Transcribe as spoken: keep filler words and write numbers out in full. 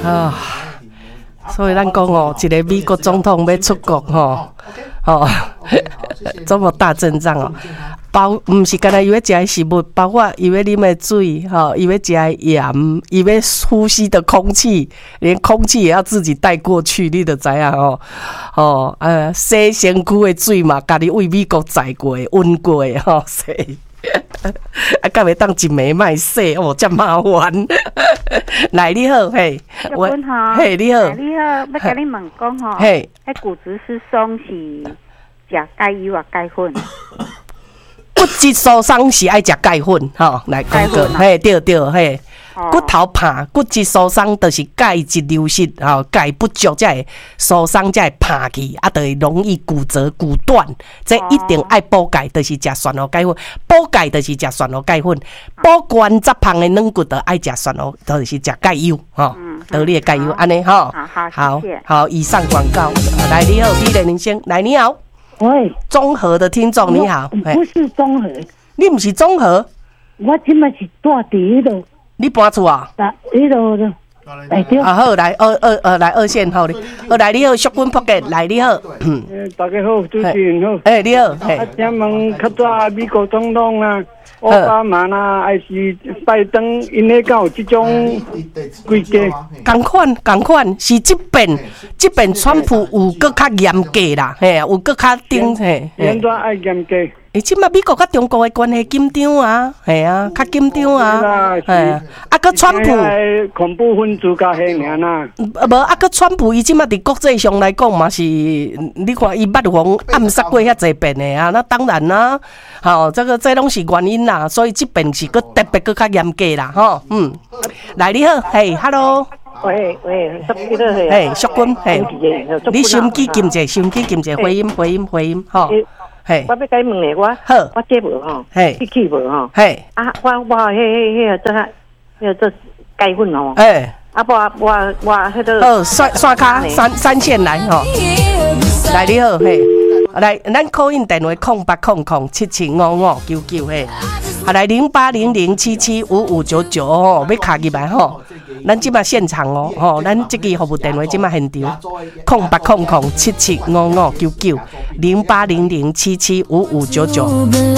啊，所以咱讲哦，一个美国总统要出国吼，吼，这么大阵仗哦。包毋是干那伊要食的食物，包括伊要啉的水，吼，伊要食的盐，伊要呼吸的空气，连空气也要自己带过去，你就知影吼。哦，呃，洗身躯的水嘛，家己为美国载过、运过吼，洗。啊，敢会当一暝卖洗哦，真麻烦。来，你好，嘿， 我嘿，你好， 你好，要甲你问讲吼， 嘿， 迄骨质疏松是食钙油啊钙粉？ 骨质疏松是爱食钙粉，吼，来讲个，嘿，对对，嘿。骨头怕骨质疏松，就是钙质流失，吼，钙不足才会疏松，才会怕去，啊，就会容易骨折、骨断。这一定爱补钙，就是食酸蚵钙粉。补钙就是食酸蚵钙粉，补原则胖的软骨就爱食酸蚵，就是食钙油，吼，得力的钙油，安尼吼。 好好，谢谢。 好，以上广告。来，你好，美人人生，来，你好。 喂， 综合的听众你好。 不是综合， 你不是综合？ 我今麦是住伫迄度。 你搬厝啊？ 那迄度，哎对。 啊好，来二二呃来二线好哩。好来你好，淑君福建来你好。 大家好，主持人好。 哎你好。 啊，请问较早美国总统啊，奥巴马啊，还是拜登，因迄敢有即种规矩？ 同款同款，是即边即边川普有搁较严格啦，嘿，有搁较顶嘿。 严怎爱严格？ 诶，即马美国甲中国的关系紧张啊，系啊，较紧张啊，系啊，啊，搁川普恐怖分子甲迄尔啦， 无啊，搁川普伊即马伫国际上来讲嘛是，你看伊捌黄暗杀过遐济遍的啊，那当然啦，吼，这个这拢是原因啦，所以即边是搁特别搁较严格啦，吼，嗯，来你好，嘿 ，hello。 喂喂，淑君的嘿， 嘿，淑君，嘿，你收音机禁者，收音机禁者，回音回音回音，吼。嘿， 我要甲你问咧，我好， 我这无吼， 嘿， 去去无吼， 嘿， 啊，我我迄迄迄个做迄个做钙粉哦， 哎， 啊，我我我迄个， 好，刷刷卡三三线来吼，来你好，嘿，来，咱 call in 电话空八空空七七五五九九嘿，啊来零八零零七七五五九九吼，要卡入来吼。咱即马现场哦，吼，咱即个服务电话即马现场，空八空空七七五五九九零八零零七七五五九九。